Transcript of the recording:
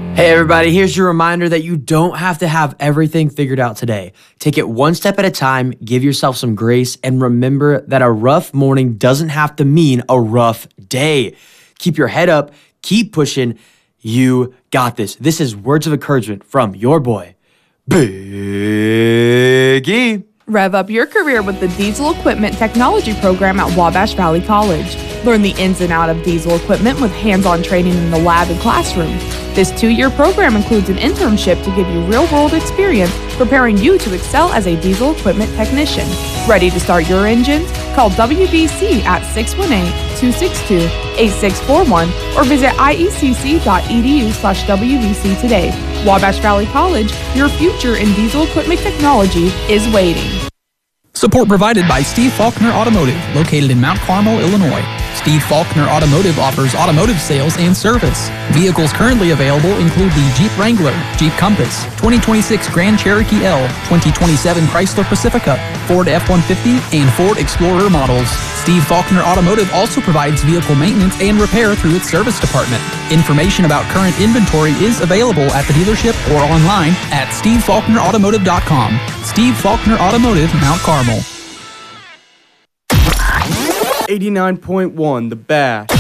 Hey everybody, here's your reminder that you don't have to have everything figured out today. Take it one step at a time, give yourself some grace, and remember that a rough morning doesn't have to mean a rough day. Keep your head up, keep pushing. You got this. This is words of encouragement from your boy, Big E. Rev up your career with the Diesel Equipment Technology Program at Wabash Valley College. Learn the ins and outs of diesel equipment with hands-on training in the lab and classroom. This 2-year program includes an internship to give you real-world experience, preparing you to excel as a diesel equipment technician. Ready to start your engines? Call WVC at 618-262-8641 or visit iecc.edu/WVC today. Wabash Valley College, your future in diesel equipment technology is waiting. Support provided by Steve Faulkner Automotive, located in Mount Carmel, Illinois. Steve Faulkner Automotive offers automotive sales and service. Vehicles currently available include the Jeep Wrangler, Jeep Compass, 2026 Grand Cherokee L, 2027 Chrysler Pacifica, Ford F-150, and Ford Explorer models. Steve Faulkner Automotive also provides vehicle maintenance and repair through its service department. Information about current inventory is available at the dealership or online at stevefaulknerautomotive.com. Steve Faulkner Automotive, Mount Carmel. 89.1 The Bash.